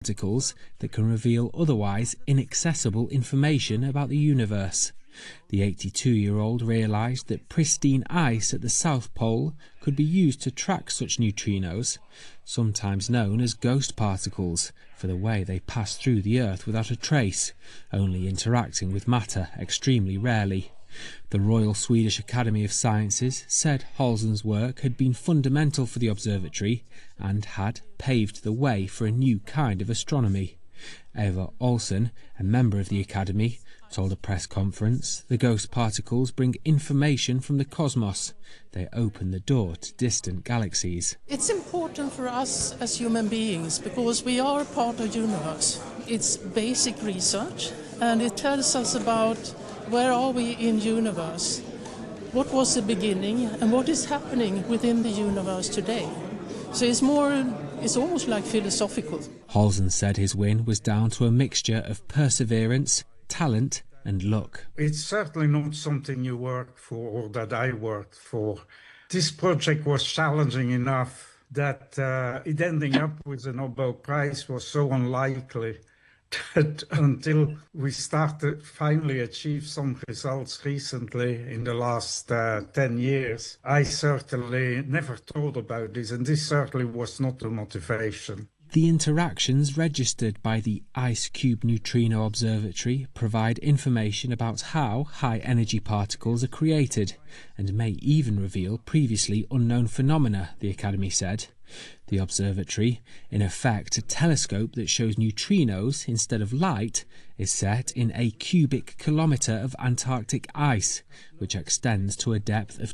particles that can reveal otherwise inaccessible information about the universe. The 82-year-old realised that pristine ice at the South Pole could be used to track such neutrinos, sometimes known as ghost particles, for the way they pass through the Earth without a trace, only interacting with matter extremely rarely. The Royal Swedish Academy of Sciences said Halsen's work had been fundamental for the observatory and had paved the way for a new kind of astronomy. Eva Olsen, a member of the Academy, told a press conference the ghost particles bring information from the cosmos. They open the door to distant galaxies. It's important for us as human beings because we are part of the universe. It's basic research and it tells us about where are we in the universe, what was the beginning and what is happening within the universe today. So it's almost like philosophical. Halsen said his win was down to a mixture of perseverance, talent and luck. It's certainly not something you work for or that I worked for. This project was challenging enough that it ending up with a Nobel Prize was so unlikely that until we started finally achieve some results recently in the last 10 years, I certainly never thought about this, and this certainly was not the motivation. The interactions registered by the IceCube Neutrino Observatory provide information about how high-energy particles are created and may even reveal previously unknown phenomena, the Academy said. The observatory, in effect a telescope that shows neutrinos instead of light, is set in a cubic kilometre of Antarctic ice, which extends to a depth of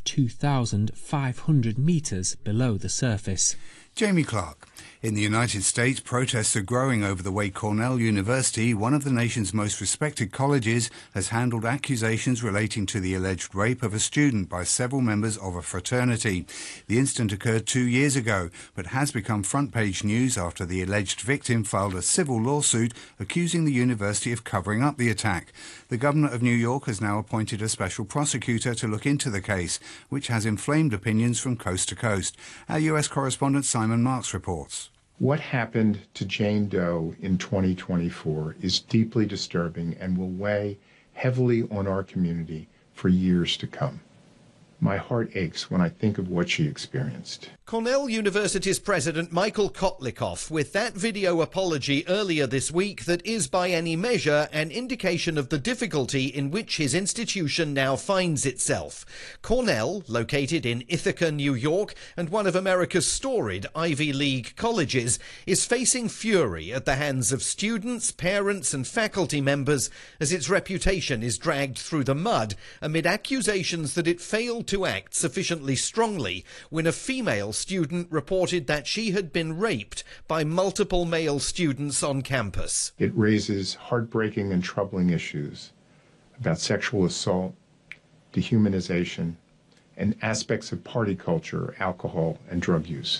2,500 metres below the surface. Jamie Clark. In the United States, protests are growing over the way Cornell University, one of the nation's most respected colleges, has handled accusations relating to the alleged rape of a student by several members of a fraternity. The incident occurred 2 years ago, but has become front-page news after the alleged victim filed a civil lawsuit accusing the university of covering up the attack. The Governor of New York has now appointed a special prosecutor to look into the case, which has inflamed opinions from coast to coast. Our US correspondent Simon Marks reports. What happened to Jane Doe in 2024 is deeply disturbing and will weigh heavily on our community for years to come. My heart aches when I think of what she experienced. Cornell University's president Michael Kotlikoff with that video apology earlier this week that is by any measure an indication of the difficulty in which his institution now finds itself. Cornell, located in Ithaca, New York, and one of America's storied Ivy League colleges, is facing fury at the hands of students, parents and faculty members as its reputation is dragged through the mud amid accusations that it failed to act sufficiently strongly when a female student reported that she had been raped by multiple male students on campus. It raises heartbreaking and troubling issues about sexual assault, dehumanization, and aspects of party culture, alcohol, and drug use.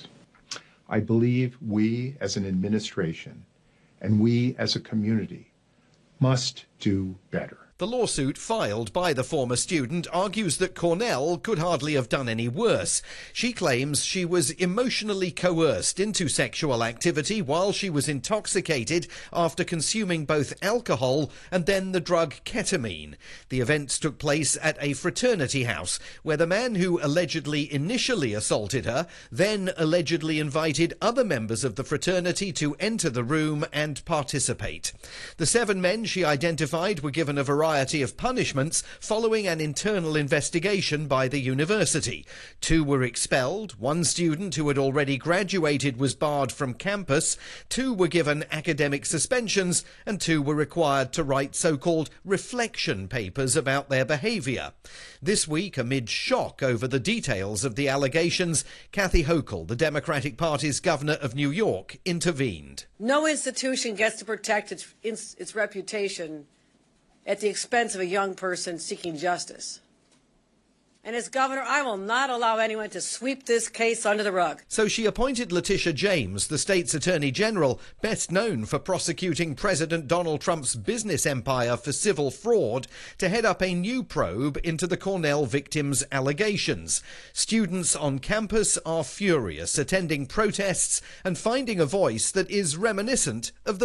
I believe we as an administration and we as a community must do better. The lawsuit filed by the former student argues that Cornell could hardly have done any worse. She claims she was emotionally coerced into sexual activity while she was intoxicated after consuming both alcohol and then the drug ketamine. The events took place at a fraternity house where the man who allegedly initially assaulted her then allegedly invited other members of the fraternity to enter the room and participate. The 7 men she identified were given a variety of punishments following an internal investigation by the university. 2 were expelled, 1 student who had already graduated was barred from campus, 2 were given academic suspensions, and 2 were required to write so-called reflection papers about their behaviour. This week, amid shock over the details of the allegations, Kathy Hochul, the Democratic Party's governor of New York, intervened. No institution gets to protect its reputation at the expense of a young person seeking justice. And as governor, I will not allow anyone to sweep this case under the rug. So she appointed Letitia James, the state's Attorney General, best known for prosecuting President Donald Trump's business empire for civil fraud, to head up a new probe into the Cornell victims' allegations. Students on campus are furious, attending protests and finding a voice that is reminiscent of the